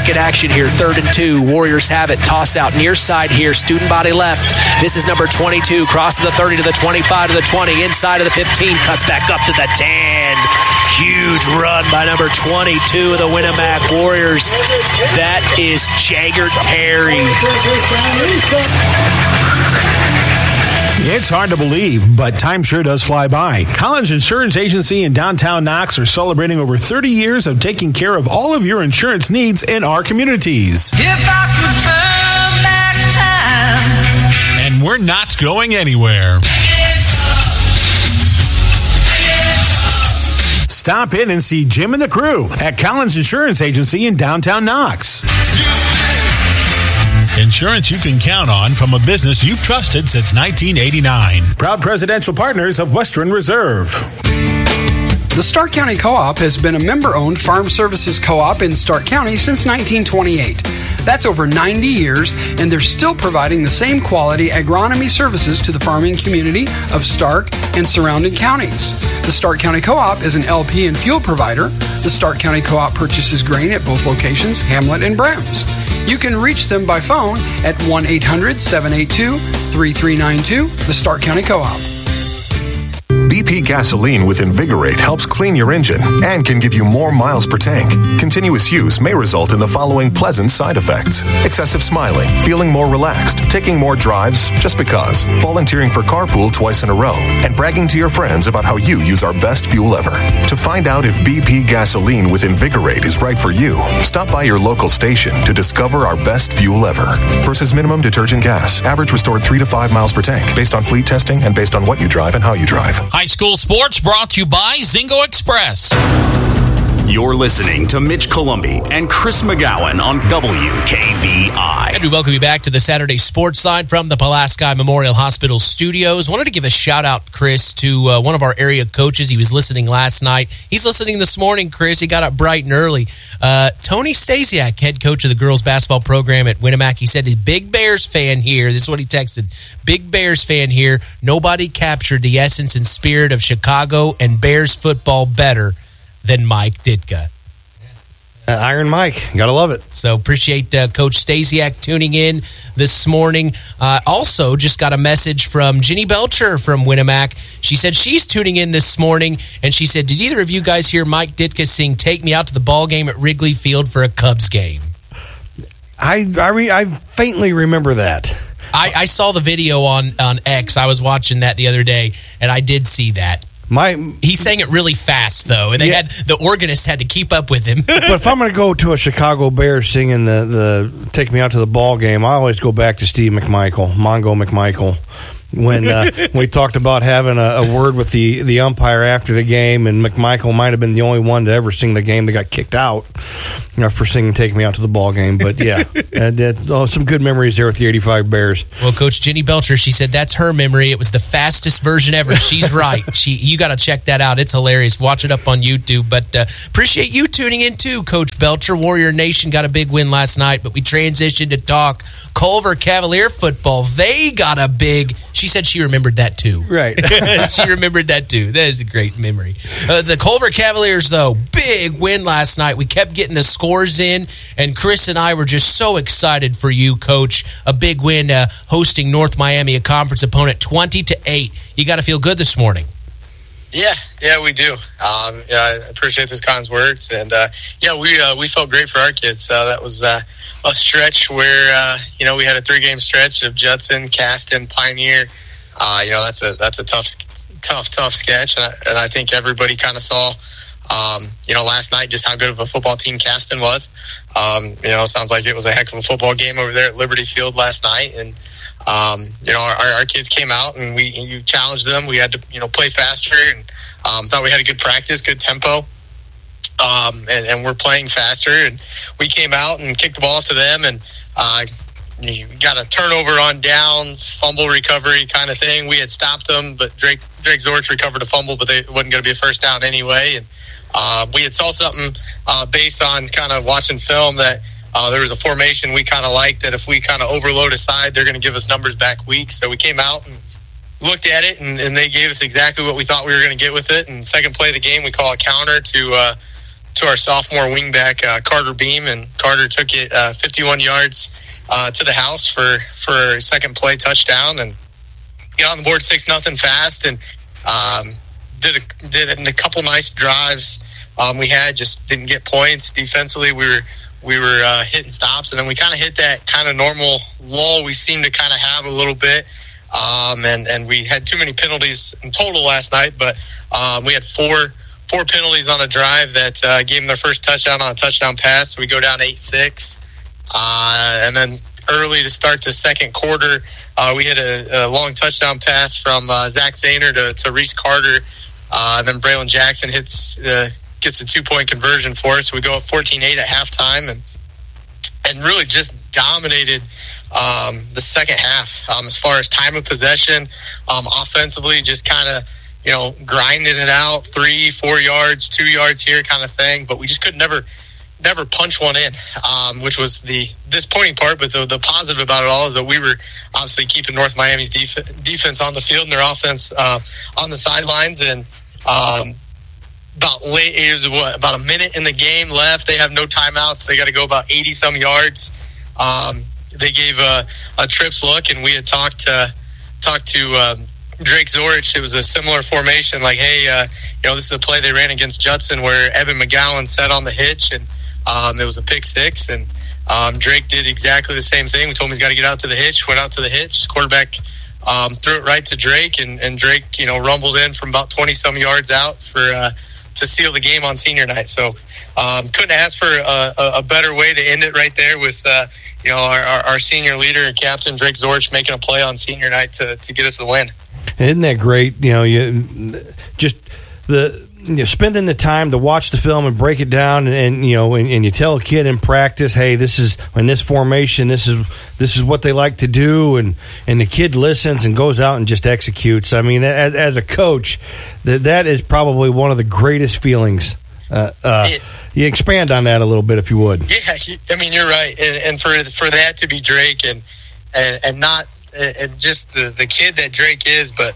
Back in action here, 3rd and 2. Warriors have it. Toss out near side here. Student body left. This is number 22. Crosses the 30 to the 25 to the 20. Inside of the 15. Cuts back up to the 10. Huge run by number 22 of the Winamac Warriors. That is Jagger Terry. It's hard to believe, but time sure does fly by. Collins Insurance Agency in downtown Knox are celebrating over 30 years of taking care of all of your insurance needs in our communities. If I could turn back time. And we're not going anywhere. Stop in and see Jim and the crew at Collins Insurance Agency in downtown Knox. Insurance you can count on from a business you've trusted since 1989. Proud presidential partners of Western Reserve. The Stark County Co-op has been a member-owned farm services co-op in Stark County since 1928. That's over 90 years, and they're still providing the same quality agronomy services to the farming community of Stark and surrounding counties. The Stark County Co-op is an LP and fuel provider. The Stark County Co-op purchases grain at both locations, Hamlet and Browns. You can reach them by phone at 1-800-782-3392, the Stark County Co-op. BP gasoline with Invigorate helps clean your engine and can give you more miles per tank. Continuous use may result in the following pleasant side effects: excessive smiling, feeling more relaxed, taking more drives just because, volunteering for carpool twice in a row, and bragging to your friends about how you use our best fuel ever. To find out if BP gasoline with Invigorate is right for you, stop by your local station to discover our best fuel ever. Versus minimum detergent gas. Average restored 3 to 5 miles per tank, based on fleet testing and based on what you drive and how you drive. High school sports brought to you by Zingo Express. You're listening to Mitch Columbi and Chris McGowan on WKVI. And we welcome you back to the Saturday Sports Line from the Pulaski Memorial Hospital studios. Wanted to give a shout out, Chris, to one of our area coaches. He was listening last night. He's listening this morning, Chris. He got up bright and early. Tony Stasiak, head coach of the girls basketball program at Winamac. He said he's a big Bears fan here. This is what he texted. Big Bears fan here. Nobody captured the essence and spirit of Chicago and Bears football better than Mike Ditka. Iron Mike. Gotta love it. So appreciate Coach Stasiak tuning in this morning. Also, just got a message from Jenny Belcher from Winamac. She said she's tuning in this morning, and she said, did either of you guys hear Mike Ditka sing Take Me Out to the Ball Game at Wrigley Field for a Cubs game? I faintly remember that. I saw the video on X. I was watching that the other day, and I did see that. He sang it really fast, though, and the organist had to keep up with him. But if I'm going to go to a Chicago Bears singing the Take Me Out to the Ball Game, I always go back to Steve McMichael, Mongo McMichael, when we talked about having a word with the umpire after the game, and McMichael might have been the only one to ever sing the game that got kicked out for singing Take Me Out to the Ball Game. But yeah, some good memories there with the 85 Bears. Well, Coach Jenny Belcher, she said that's her memory. It was the fastest version ever. She's right. You got to check that out. It's hilarious. Watch it up on YouTube. But appreciate you tuning in too, Coach Belcher. Warrior Nation got a big win last night, but we transitioned to talk Culver Cavalier football. They got a big... She said she remembered that too. Right. She remembered that too. That is a great memory. The Culver Cavaliers, though, big win last night. We kept getting the scores in, and Chris and I were just so excited for you, Coach. A big win hosting North Miami, a conference opponent, 20-8. You got to feel good this morning. Yeah, we do. I appreciate those kinds words, and we felt great for our kids. That was a stretch where we had a 3-game stretch of Judson, Caston, Pioneer. That's a tough sketch, and I think everybody kind of saw. Last night just how good of a football team Caston was. Sounds like it was a heck of a football game over there at Liberty Field last night, and. Our kids came out and you challenged them. We had to, play faster, and thought we had a good practice, good tempo. And we're playing faster, and we came out and kicked the ball off to them, and you got a turnover on downs, fumble recovery kind of thing. We had stopped them, but Drake Zorich recovered a fumble, but it wasn't going to be a first down anyway. And we had saw something based on kind of watching film that there was a formation we kind of liked, that if we kind of overload a side, they're going to give us numbers back weak. So we came out and looked at it, and they gave us exactly what we thought we were going to get with it. And second play of the game, we call a counter to our sophomore wingback, Carter Beam, and Carter took it 51 yards to the house for a second play touchdown, and got on the board 6-0 fast, and did a couple nice drives. We had just didn't get points defensively. We were hitting stops, and then we kind of hit that kind of normal lull we seem to kind of have a little bit. And we had too many penalties in total last night, but we had four penalties on a drive that gave them their first touchdown on a touchdown pass. So we go down 8-6. And then early to start the second quarter, we hit a long touchdown pass from Zach Zahner to Reese Carter. Then Braylon Jackson gets a 2-point conversion for us. So we go up 14-8 at halftime, and really just dominated the second half as far as time of possession. Offensively, just kind of grinding it out, 3-4 yards, 2 yards here kind of thing. But we just could never punch one in, which was the disappointing part. But the positive about it all is that we were obviously keeping North Miami's defense on the field and their offense on the sidelines. And about a minute in the game left. They have no timeouts. They got to go about 80-some yards. They gave a trips look, and we had talked to Drake Zorich. It was a similar formation, like, hey, this is a play they ran against Judson where Evan McGowan sat on the hitch, and it was a pick six, and Drake did exactly the same thing. We told him he's got to get out to the hitch, went out to the hitch. Quarterback threw it right to Drake, and Drake, rumbled in from about 20-some yards out to seal the game on senior night. So couldn't ask for a better way to end it right there with our senior leader and captain Drake Zorich making a play on senior night to get us the win. Isn't that great? Spending the time to watch the film and break it down, and you tell a kid in practice, hey, this is in this formation, this is what they like to do, and the kid listens and goes out and just executes. I mean, as a coach, that is probably one of the greatest feelings. You expand on that a little bit, if you would. Yeah, I mean, you're right, and for that to be Drake and not and just the kid that Drake is, but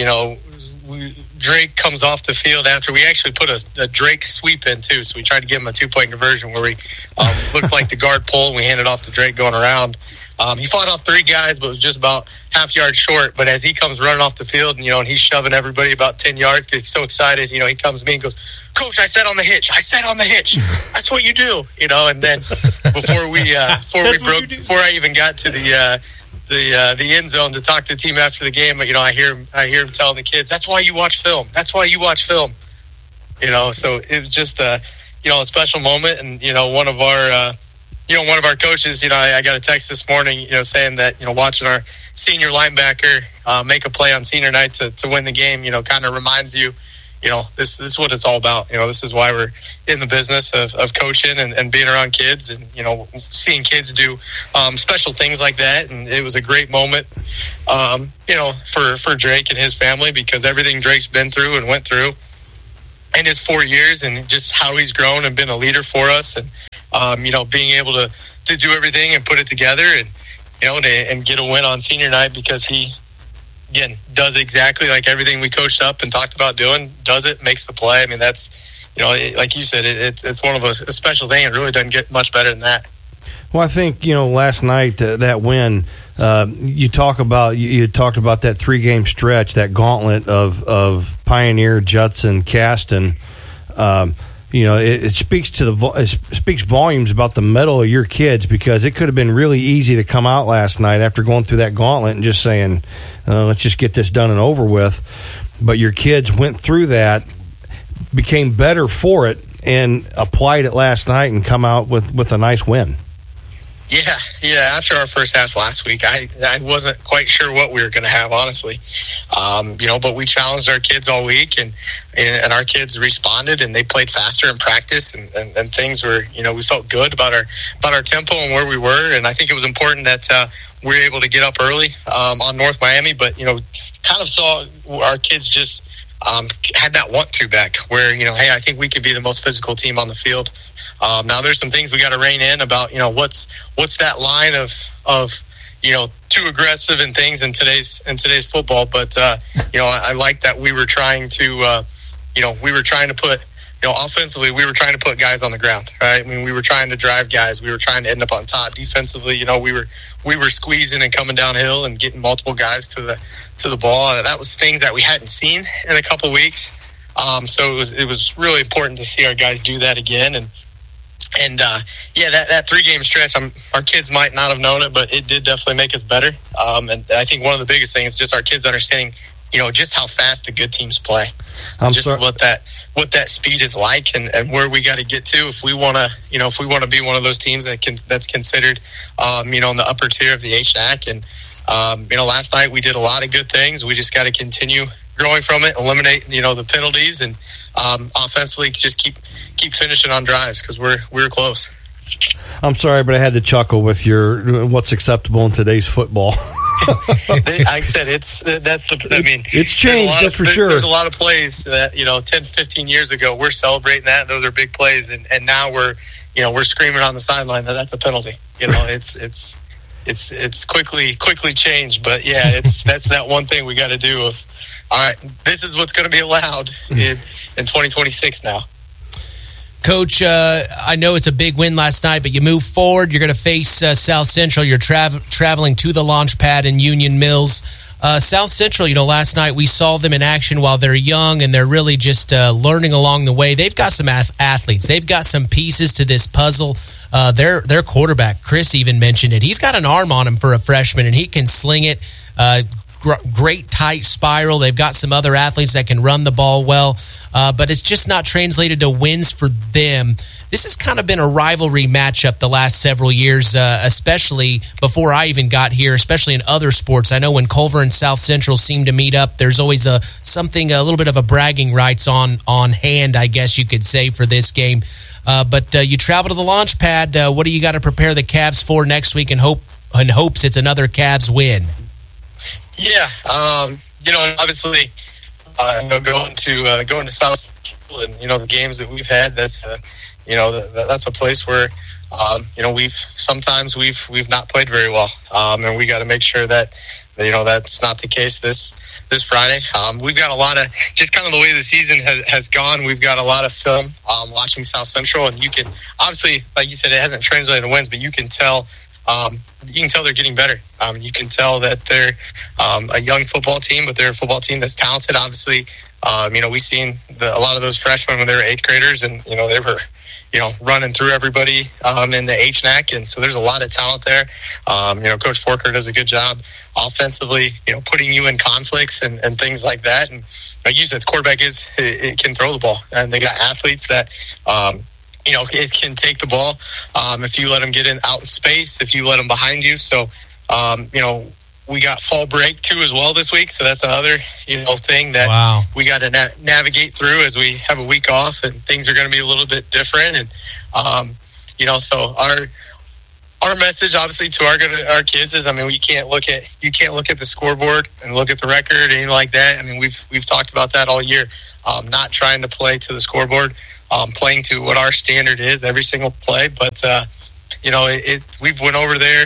Drake comes off the field after we actually put a Drake sweep in too, so we tried to give him a 2-point conversion where we looked like the guard pull, and we handed off to Drake going around. He fought off 3 guys, but was just about half yard short. But as he comes running off the field, and he's shoving everybody about 10 yards, gets so excited, he comes to me and goes, "Coach, I sat on the hitch. I sat on the hitch. That's what you do." And then before I even got to the end zone to talk to the team after the game, I hear him telling the kids, "That's why you watch film. That's why you watch film." So it was just a special moment, and one of our coaches, I got a text this morning, saying that watching our senior linebacker make a play on senior night to win the game, kind of reminds you, this is what it's all about. This is why we're in the business of coaching and being around kids, and seeing kids do special things like that. And it was a great moment, for Drake and his family, because everything Drake's been through and went through in his 4 years, and just how he's grown and been a leader for us, and being able to do everything and put it together, and and get a win on senior night, because he, again, does exactly like everything we coached up and talked about doing, does it, makes the play. I mean, that's, like you said, it's one of a special thing. It really doesn't get much better than that. Well, I think, last night, that win, you talked about that 3-game stretch, that gauntlet of Pioneer, Judson, Caston. It speaks volumes about the mettle of your kids, because it could have been really easy to come out last night after going through that gauntlet and just saying, let's just get this done and over with. But your kids went through that, became better for it, and applied it last night and come out with a nice win. Yeah. After our first half last week, I wasn't quite sure what we were going to have, honestly. But we challenged our kids all week, and our kids responded, and they played faster in practice, and things were, we felt good about our tempo and where we were. And I think it was important that we were able to get up early on North Miami, but kind of saw our kids just had that want to back, where hey, I think we could be the most physical team on the field. Now there's some things we got to rein in about what's that line of too aggressive and things in today's football. But I like that we were trying to put offensively, we were trying to put guys on the ground, right? I mean, we were trying to drive guys. We were trying to end up on top. Defensively, we were squeezing and coming downhill and getting multiple guys to the ball. And that was things that we hadn't seen in a couple weeks. So it was really important to see our guys do that again. And that 3-game stretch, our kids might not have known it, but it did definitely make us better. And I think one of the biggest things is just our kids understanding, just how fast the good teams play. What that speed is like and where we got to get to if we want to be one of those teams that's considered, in the upper tier of the HNAC. And, last night we did a lot of good things. We just got to continue growing from it, eliminate, the penalties, and offensively just keep finishing on drives because we're close. I'm sorry, but I had to chuckle with your what's acceptable in today's football. I said it's changed, that's for sure. There's a lot of plays that 10, 15 years ago we're celebrating that. Those are big plays, and now we're screaming on the sideline that that's a penalty. It's quickly changed, but that's that one thing we got to do. All right, this is what's going to be allowed in 2026 now. Coach, I know it's a big win last night, but you move forward. You're going to face South Central. You're traveling to the launch pad in Union Mills. South Central, last night we saw them in action while they're young, and they're really just learning along the way. They've got some athletes. They've got some pieces to this puzzle. Their quarterback, Chris, even mentioned it. He's got an arm on him for a freshman, and he can sling it. Great tight spiral. They've got some other athletes that can run the ball well, but it's just not translated to wins for them. This has kind of been a rivalry matchup the last several years, especially before I even got here, especially in other sports. I know when Culver and South Central seem to meet up, there's always a little bit of a bragging rights on hand, I guess you could say, for this game. But you travel to the launch pad. What do you got to prepare the Cavs for next week in hopes it's another Cavs win? Yeah, obviously, going to South Central and the games that we've had. That's that's a place where we've not played very well, and we got to make sure that that's not the case this Friday. We've got a lot of just kind of the way the season has gone. We've got a lot of film watching South Central, and you can obviously, like you said, it hasn't translated to wins, but you can tell. They're getting better. You can tell that they're a young football team, but they're a football team that's talented. Obviously, we've seen a lot of those freshmen when they were 8th graders, and they were running through everybody in the HNAC, and so there's a lot of talent there. Coach Forker does a good job offensively, putting you in conflicts and things like that. And like you said, the quarterback it can throw the ball, and they got athletes that. It can take the ball if you let them get out in space, if you let them behind you. So, we got fall break too as well this week. So that's another, thing that we got to navigate through as we have a week off, and things are going to be a little bit different. And, so our message obviously to our kids is, you can't look at the scoreboard and look at the record or anything like that. We've talked about that all year. Not trying to play to the scoreboard. Playing to what our standard is every single play, but we've went over there,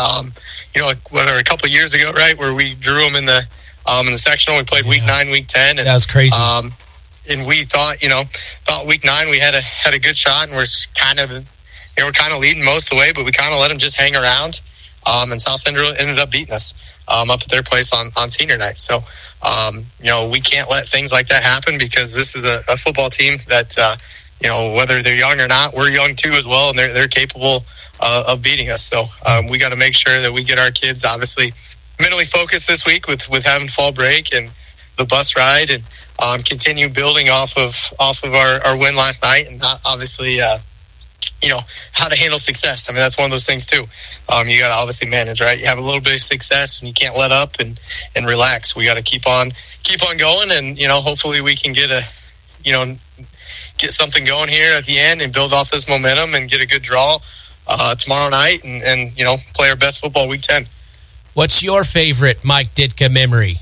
a couple of years ago, right, where we drew them in the sectional. We played week 9, week 10, and that was crazy. And we thought week 9 we had a good shot, and we're kind of leading most of the way, but we kind of let them just hang around. And South Central ended up beating us up at their place on senior night. So, we can't let things like that happen because this is a football team that, whether they're young or not, we're young too as well, and they're capable of beating us. So we got to make sure that we get our kids obviously mentally focused this week with having fall break and the bus ride, and continue building off of our win last night, and not obviously. How to handle success. That's one of those things too. You got to obviously manage, right? You have a little bit of success, and you can't let up and relax. We got to keep on going, and hopefully we can get get something going here at the end and build off this momentum and get a good draw tomorrow night, and play our best football week 10. What's your favorite Mike Ditka memory?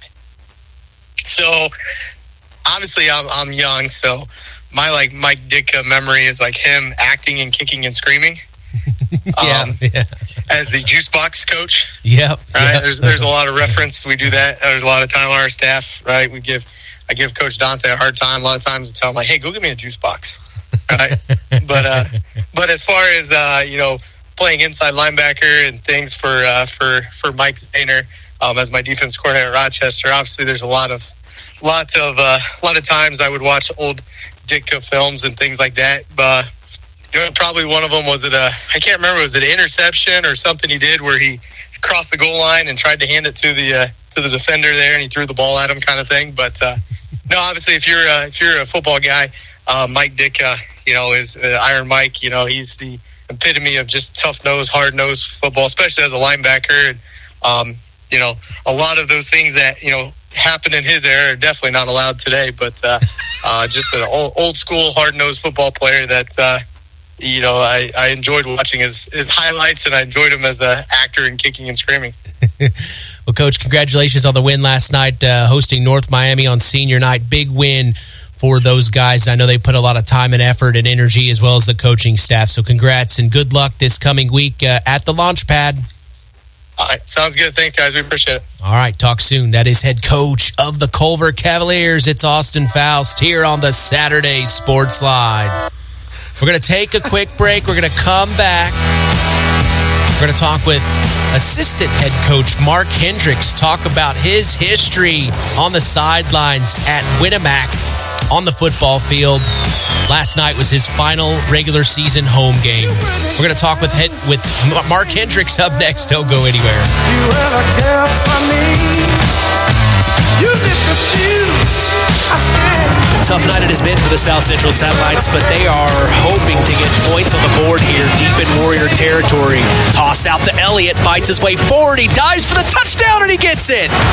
So obviously I'm young, so my Mike Ditka memory is him acting and kicking and screaming. As the juice box coach. Yep. Right. There's a lot of reference. We do that. There's a lot of time on our staff. Right. We give I give Coach Dante a hard time a lot of times and tell him, like, hey, go get me a juice box. Right? But as far as, playing inside linebacker and things for Mike Zahner, as my defense coordinator at Rochester, obviously there's a lot of times I would watch old Ditka films and things like that. But probably one of them was I can't remember, was it an interception or something he did where he crossed the goal line and tried to hand it to the defender there, and he threw the ball at him, kind of thing. But no, obviously if you're a football guy, Mike Ditka, is Iron Mike. He's the epitome of just tough-nosed, hard-nosed football, especially as a linebacker. And a lot of those things that happened in his era are definitely not allowed today. But just an old school, hard-nosed football player that I enjoyed watching his highlights, and I enjoyed him as an actor in Kicking and Screaming. Well, Coach, congratulations on the win last night, hosting North Miami on senior night. Big win for those guys. I know they put a lot of time and effort and energy, as well as the coaching staff. So congrats and good luck this coming week at the launch pad. All right, sounds good. Thanks, guys. We appreciate it. All right, talk soon. That is head coach of the Culver Cavaliers. It's Austin Faust here on the Saturday Sports Slide. We're going to take a quick break. We're going to come back. We're going to talk with assistant head coach Mark Hendricks, talk about his history on the sidelines at Winamac on the football field. Last night was his final regular season home game. We're going to talk with Mark Hendricks up next. Don't go anywhere. You ever care for me? You lift the shoes. Tough night it has been for the South Central Satellites, but they are hoping to get points on the board here deep in Warrior territory. Toss out to Elliott, fights his way forward. He dives for the touchdown, and he gets it.